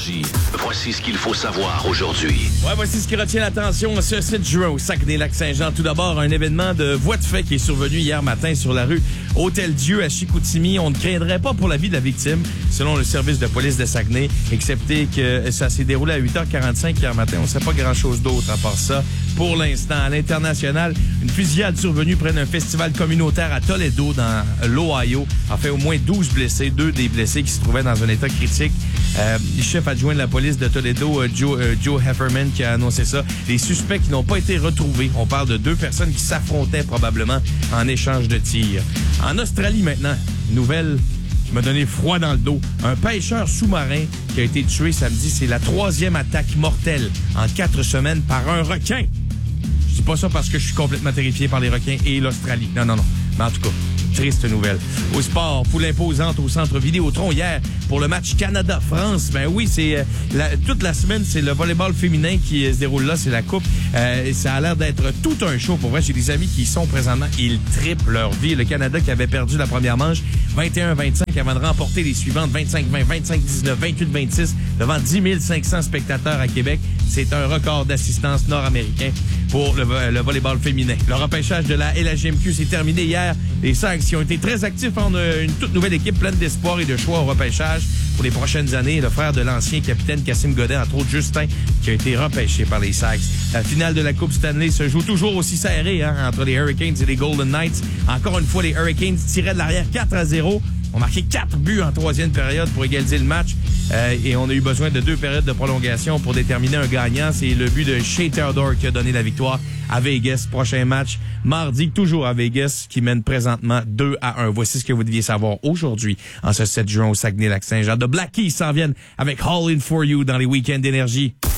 Énergie. Voici ce qu'il faut savoir aujourd'hui. Ouais, voici ce qui retient l'attention ce 7 juin au Saguenay-Lac-Saint-Jean. Tout d'abord, un événement de voie de fait qui est survenu hier matin sur la rue Hôtel-Dieu à Chicoutimi. On ne craindrait pas pour la vie de la victime, selon le service de police de Saguenay, excepté que ça s'est déroulé à 8h45 hier matin. On ne sait pas grand-chose d'autre à part ça. Pour l'instant, à l'international, une fusillade survenue près d'un festival communautaire à Toledo, dans l'Ohio, a fait au moins 12 blessés, 2 des blessés qui se trouvaient dans un état critique. Le chef adjoint de la police de Toledo, Joe Hefferman, qui a annoncé ça. Les suspects qui n'ont pas été retrouvés. On parle de 2 personnes qui s'affrontaient probablement en échange de tirs. En Australie maintenant, nouvelle qui m'a donné froid dans le dos. Un pêcheur sous-marin qui a été tué samedi. C'est la 3e attaque mortelle en 4 semaines par un requin. Je dis pas ça parce que je suis complètement terrifié par les requins et l'Australie. Non. Mais en tout cas, triste nouvelle. Au sport, poule imposante au centre Vidéotron hier pour le match Canada-France. Ben oui, c'est toute la semaine, c'est le volleyball féminin qui se déroule là, c'est la coupe. Et ça a l'air d'être tout un show. Pour vrai, j'ai des amis qui y sont présentement. Ils triplent leur vie. Le Canada qui avait perdu la première manche 21-25 avant de remporter les suivantes 25-20, 25-19, 28-26 devant 10 500 spectateurs à Québec. C'est un record d'assistance nord-américain pour le volleyball féminin. Le repêchage de la LHMQ s'est terminé hier. Les Sags qui ont été très actifs en une toute nouvelle équipe pleine d'espoir et de choix au repêchage pour les prochaines années. Le frère de l'ancien capitaine Cassim Godin, entre autres Justin, qui a été repêché par les Sags. La finale de la Coupe Stanley se joue toujours aussi serrée entre les Hurricanes et les Golden Knights. Encore une fois, les Hurricanes tiraient de l'arrière 4-0. On marqué 4 buts en 3e période pour égaliser le match. Et on a eu besoin de 2 périodes de prolongation pour déterminer un gagnant. C'est le but de Shea Theodore qui a donné la victoire à Vegas. Prochain match, mardi, toujours à Vegas, qui mène présentement 2-1. Voici ce que vous deviez savoir aujourd'hui, en ce 7 juin au Saguenay-Lac-Saint-Jean. The Black Keys s'en viennent avec All In For You dans les week-ends d'énergie.